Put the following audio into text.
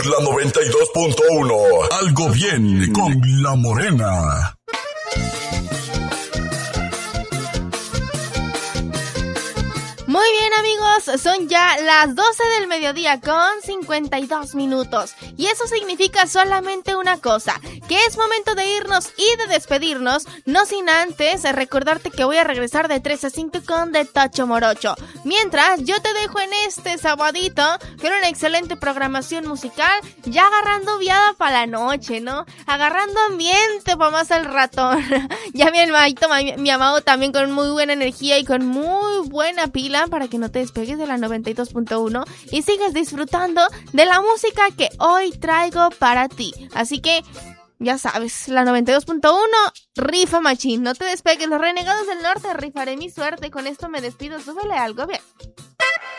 por la 92.1. Algo bien con la morena. Muy bien, amigos, son ya las 12 del mediodía con 52 minutos. Y eso significa solamente una cosa, que es momento de irnos y de despedirnos, no sin antes recordarte que voy a regresar de 3 a 5 con De Tocho Morocho. Mientras, yo te dejo en este sabadito con una excelente programación musical, ya agarrando viada para la noche, ¿no? Agarrando ambiente para más al ratón. Ya mi hermanito, mi amado también con muy buena energía y con muy buena pila para que no te despegues de la 92.1 y sigas disfrutando de la música que hoy traigo para ti. Así que, ya sabes, la 92.1 rifa machín. No te despegues, los renegados del norte, rifaré mi suerte. Con esto me despido, súbele algo bien.